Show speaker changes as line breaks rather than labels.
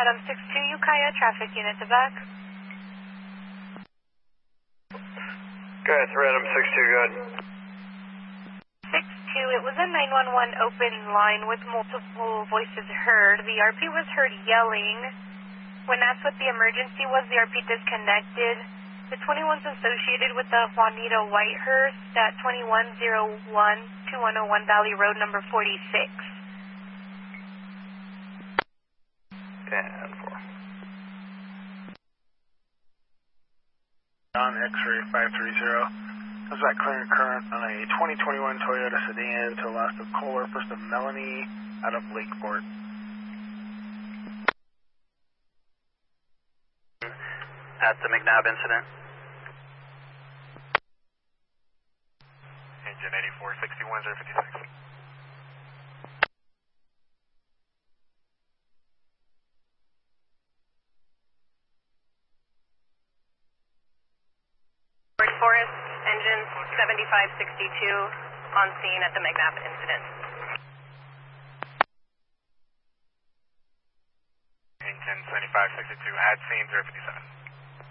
Adam 62, Ukiah, traffic unit to back.
Good, 3 Adam 62, good.
62, it was a 911 open line with multiple voices heard. The RP was heard yelling. When asked what the emergency was, the RP disconnected. The 21's associated with the Juanita Whitehurst at 2101-2101 Valley Road, number 46.
10-4.
On X-ray 530. How's that clearing current on a 2021 Toyota sedan to loss of Kohler, first of Melanie, out of Lakeport.
At the McNabb incident.
Engine 8461-056.
Forest, engine 7562, on scene at the McNabb incident.
Engine 7562, at scene 057.